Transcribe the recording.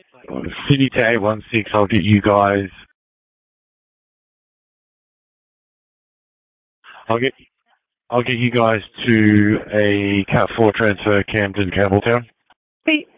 City to 816. I'll get you guys. I'll get you guys to a Cat 4 transfer, Camden, Campbelltown. Hey,